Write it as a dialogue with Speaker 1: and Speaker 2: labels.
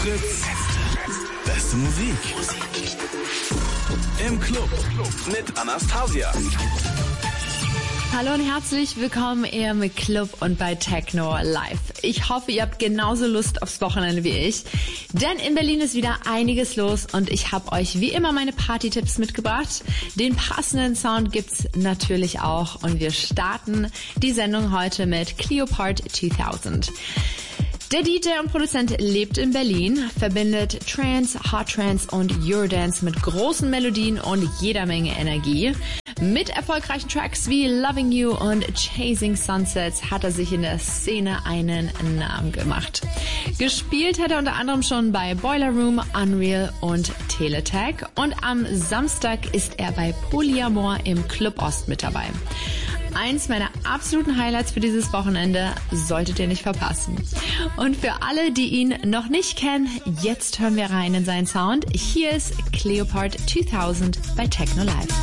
Speaker 1: Fritz. Beste Musik. Im Club mit Anastasia.
Speaker 2: Hallo und herzlich willkommen im Club und bei Techno Live. Ich hoffe, ihr habt genauso Lust aufs Wochenende wie ich, denn in Berlin ist wieder einiges los und ich habe euch wie immer meine Party-Tipps mitgebracht. Den passenden Sound gibt's natürlich auch und wir starten die Sendung heute mit Cleopard 2000. Der DJ und Produzent lebt in Berlin, verbindet Trance, Hard Trance und Eurodance mit großen Melodien und jeder Menge Energie. Mit erfolgreichen Tracks wie Loving You und Chasing Sunsets hat er sich in der Szene einen Namen gemacht. Gespielt hat er unter anderem schon bei Boiler Room, Unreal und Teletech und am Samstag ist er bei Polyamor im Club Ost mit dabei. Eins meiner absoluten Highlights für dieses Wochenende solltet ihr nicht verpassen. Und für alle, die ihn noch nicht kennen, jetzt hören wir rein in seinen Sound. Hier ist Cleopard 2000 bei Techno Live.